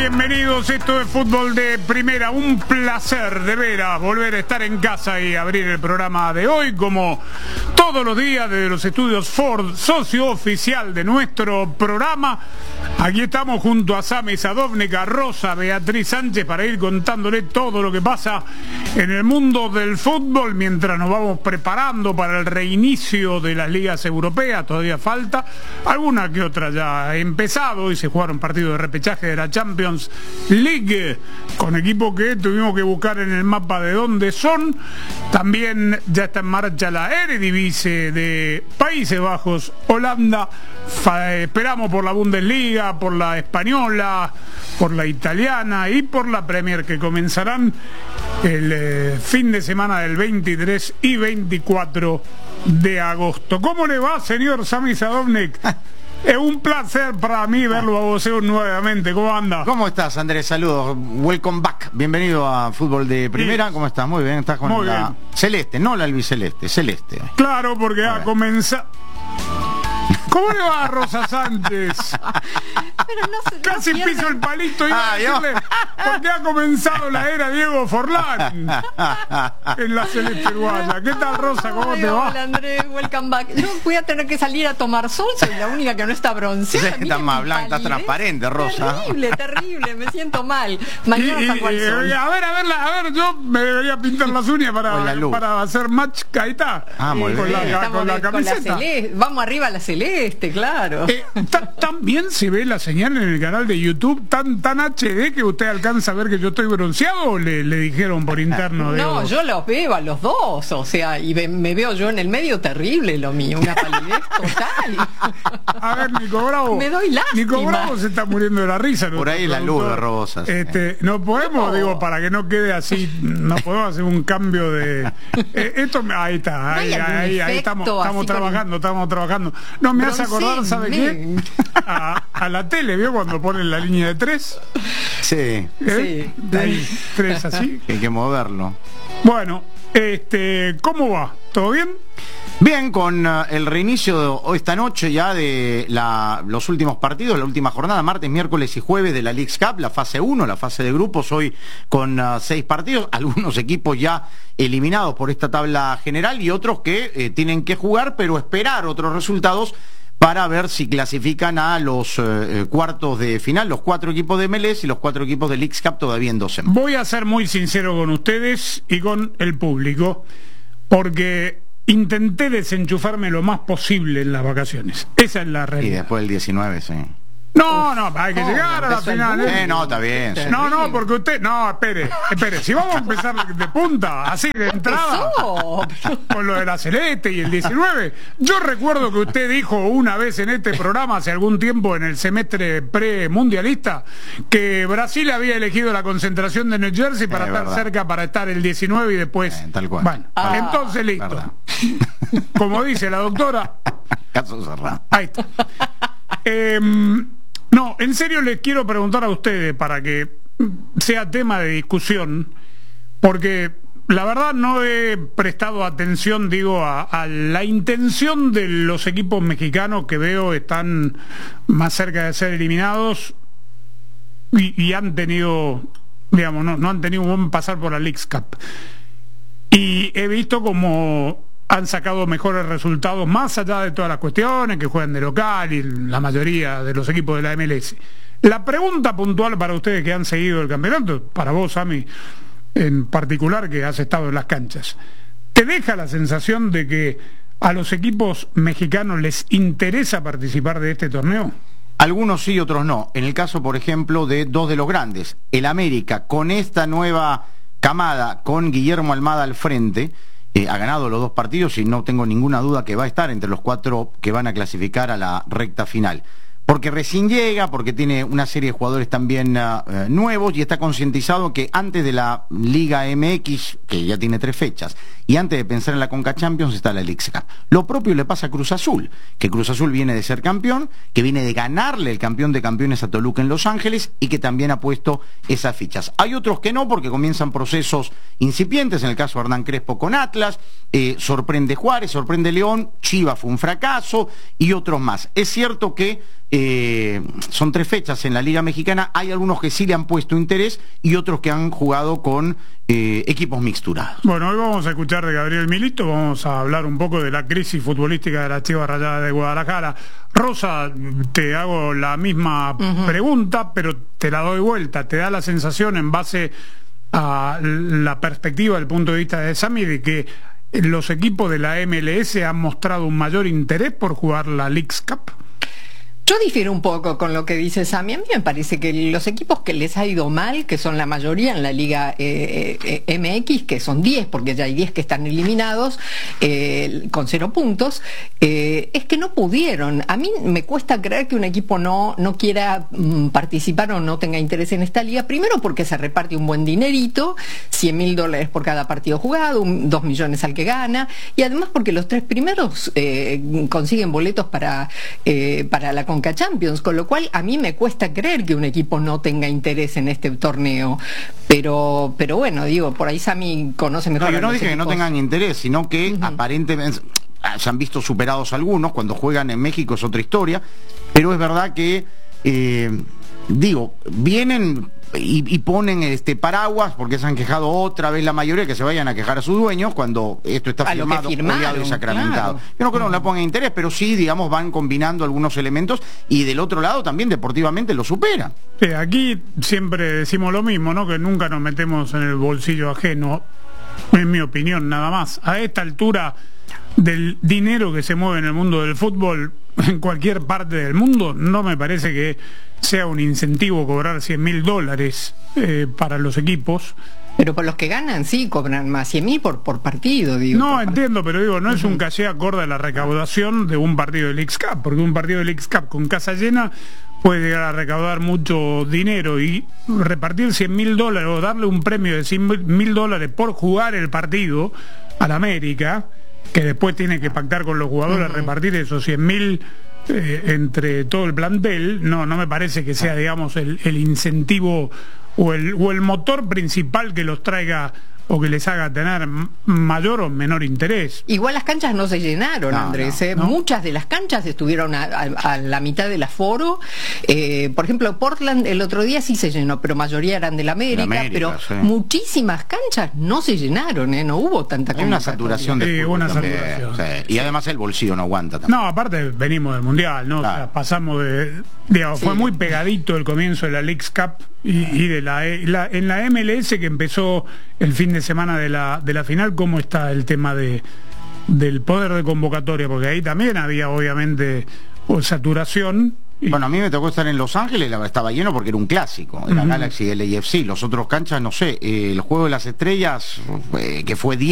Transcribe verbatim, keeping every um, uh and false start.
Bienvenidos, esto es Fútbol de Primera, un placer de veras volver a estar en casa y abrir el programa de hoy como todos los días desde los estudios Ford, socio oficial de nuestro programa. Aquí estamos junto a Sami Sadovnik, a Rosa, Beatriz Sánchez para ir contándole todo lo que pasa en el mundo del fútbol mientras nos vamos preparando para el reinicio de las ligas europeas. Todavía falta, alguna que otra ya ha empezado y se jugaron partidos de repechaje de la Champions League con equipos que tuvimos que buscar en el mapa de dónde son. También ya está en marcha la Eredivisie de Países Bajos, Holanda. Fa esperamos por la Bundesliga, por la española, por la italiana y por la Premier, que comenzarán el eh, fin de semana del veintitrés y veinticuatro de agosto. ¿Cómo le va, señor Sami Sadovnik? Es un placer para mí verlo a vos nuevamente. ¿Cómo anda? ¿Cómo estás, Andrés? Saludos. Welcome back. Bienvenido a Fútbol de Primera. Sí. ¿Cómo estás? Muy bien. Estás con Muy la bien. Celeste, no la albiceleste, celeste. Claro, porque ha comenzado... ¿Cómo le va a Rosa Sánchez? Pero no se, Casi no piso el palito y ah, a decirle porque ha comenzado la era Diego Forlán en la celeste uruguaya. ¿Qué tal, Rosa? ¿Cómo Ay, te va? Hola, Andrés, welcome back. Yo voy a tener que salir a tomar sol, soy la única que no está bronceada. Sí, está más blanca, está transparente, Rosa. Terrible, terrible, me siento mal. Mañana y, saco al sol. Y, a ver, a ver, a ver, yo me debería pintar las uñas para, para hacer match, ahí está. Ah, muy con bien. La, con la con camiseta. la celeste. Vamos arriba a la celeste, claro. Eh, También se ve la señal en el canal de YouTube tan tan H D que usted alcanza a ver que yo estoy bronceado, o le, le dijeron por interno. No, yo los veo a los dos, o sea, y me, me veo yo en el medio, terrible lo mío, una palidez total. A ver, Nico Bravo. Me doy lástima. Nico Bravo se está muriendo de la risa. Por ahí la luz de Rosas. Este, no podemos, no. digo, para que no quede así, no podemos hacer un cambio de... Eh, esto, ahí está, ahí, ahí, ahí, ahí estamos, estamos trabajando, estamos trabajando. No, me hace acordar, ¿sabe qué? A, a la tele, ¿vio? Cuando ponen la línea de tres. Sí. ¿Eh? Sí. Ahí, tres así. Hay que moverlo. Bueno, este, ¿cómo va? ¿Todo bien? Bien, con uh, el reinicio de, esta noche ya de la, los últimos partidos, la última jornada, martes, miércoles y jueves de la Leagues Cup, la fase uno, la fase de grupos, hoy con uh, seis partidos, algunos equipos ya eliminados por esta tabla general y otros que eh, tienen que jugar, pero esperar otros resultados para ver si clasifican a los eh, cuartos de final, los cuatro equipos de M L S y los cuatro equipos de Leagues Cup todavía en doce. Voy a ser muy sincero con ustedes y con el público, porque intenté desenchufarme lo más posible en las vacaciones. Esa es la realidad. Y después del diecinueve, sí. No, no, hay que oh, llegar a la final. ¿eh? Eh, no, está bien. Sí. No, no, porque usted... No, espere, espere. Si vamos a empezar de punta, así de entrada, con lo de la celeste y el diecinueve. Yo recuerdo que usted dijo una vez en este programa, hace algún tiempo, en el semestre pre-mundialista, que Brasil había elegido la concentración de New Jersey para eh, estar verdad. cerca, para estar el diecinueve y después... Eh, tal cual. Bueno, ah, entonces listo. Verdad. Como dice la doctora... Caso cerrado. Ahí está. Eh... No, en serio les quiero preguntar a ustedes para que sea tema de discusión, porque la verdad no he prestado atención, digo, a, a la intención de los equipos mexicanos que veo están más cerca de ser eliminados y, y han tenido, digamos, no, no han tenido un buen pasar por la Leagues Cup. Y he visto como... han sacado mejores resultados más allá de todas las cuestiones, que juegan de local y la mayoría de los equipos de la M L S. La pregunta puntual para ustedes que han seguido el campeonato, para vos, Sami, en particular, que has estado en las canchas, ¿te deja la sensación de que a los equipos mexicanos les interesa participar de este torneo? Algunos sí, otros no. En el caso, por ejemplo, de dos de los grandes, el América, con esta nueva camada, con Guillermo Almada al frente... Eh, ha ganado los dos partidos y no tengo ninguna duda que va a estar entre los cuatro que van a clasificar a la recta final. Porque recién llega, porque tiene una serie de jugadores también uh, uh, nuevos y está concientizado que antes de la Liga M X, que ya tiene tres fechas, y antes de pensar en la Conca Champions está la Leagues Cup. Lo propio le pasa a Cruz Azul, que Cruz Azul viene de ser campeón, que viene de ganarle el campeón de campeones a Toluca en Los Ángeles y que también ha puesto esas fichas. Hay otros que no, porque comienzan procesos incipientes, en el caso de Hernán Crespo con Atlas, eh, sorprende Juárez, sorprende León, Chivas fue un fracaso y otros más. Es cierto que eh, son tres fechas en la Liga Mexicana, hay algunos que sí le han puesto interés y otros que han jugado con eh, equipos mixturados. Bueno, hoy vamos a escuchar de Gabriel Milito, vamos a hablar un poco de la crisis futbolística de la Chivas Rayadas de Guadalajara. Rosa, te hago la misma uh-huh. pregunta, pero te la doy vuelta. ¿Te da la sensación, en base a la perspectiva, del punto de vista de Sammy, de que los equipos de la M L S han mostrado un mayor interés por jugar la Leagues Cup? Yo difiero un poco con lo que dice Sammy. A mí me parece que los equipos que les ha ido mal, que son la mayoría en la Liga eh, eh, M X, que son diez, porque ya hay diez que están eliminados eh, con cero puntos, eh, es que no pudieron. A mí me cuesta creer que un equipo no, no quiera mm, participar o no tenga interés en esta liga, primero porque se reparte un buen dinerito, cien mil dólares por cada partido jugado, un, dos millones al que gana, y además porque los tres primeros eh, consiguen boletos para, eh, para la Conca Champions, con lo cual a mí me cuesta creer que un equipo no tenga interés en este torneo, pero pero bueno, digo, por ahí Sammy conoce mejor. No, yo no a los dije equipos. que no tengan interés, sino que uh-huh. aparentemente se han visto superados algunos. Cuando juegan en México es otra historia, pero es verdad que eh, digo, vienen y, y ponen este paraguas, porque se han quejado otra vez la mayoría, que se vayan a quejar a sus dueños cuando esto está a firmado, firmaron, y sacramentado. Claro. Yo no creo que no le pongan interés, pero sí, digamos, van combinando algunos elementos y del otro lado también deportivamente lo superan. Sí, aquí siempre decimos lo mismo, ¿no? Que nunca nos metemos en el bolsillo ajeno, en mi opinión, nada más. A esta altura del dinero que se mueve en el mundo del fútbol, en cualquier parte del mundo, no me parece que sea un incentivo cobrar cien mil dólares eh, para los equipos. Pero por los que ganan, sí, cobran más, cien mil por, por partido, digo. No, entiendo, pero digo, no uh-huh. es un caché acorde a la recaudación de un partido de Leagues Cup, porque un partido de Leagues Cup con casa llena puede llegar a recaudar mucho dinero, y repartir cien mil dólares o darle un premio de cien mil dólares por jugar el partido al América, que después tiene que pactar con los jugadores uh-huh. repartir esos cien mil eh, entre todo el plantel, no, no me parece que sea, digamos, el, el incentivo o el, o el motor principal que los traiga o que les haga tener mayor o menor interés. Igual las canchas no se llenaron, no, Andrés. No, ¿eh? no. Muchas de las canchas estuvieron a, a, a la mitad del aforo. Eh, por ejemplo, Portland el otro día sí se llenó, pero mayoría eran del América. América pero sí. muchísimas canchas no se llenaron, ¿eh? No hubo tanta. Hay una saturación de sí, una saturación. Sí. Y además el bolsillo no aguanta también. No, aparte venimos del Mundial, ¿no? Claro. O sea, pasamos de... Digamos, sí. Fue muy pegadito el comienzo de la Leagues Cup y, y de la, la en la M L S, que empezó el fin de semana de la de la final. ¿Cómo está el tema de del poder de convocatoria? Porque ahí también había obviamente saturación. Y... Bueno, a mí me tocó estar en Los Ángeles, estaba lleno porque era un clásico, era uh-huh. Galaxy, el A F C. Los otros canchas, no sé, eh, el Juego de las Estrellas, eh, que fue diez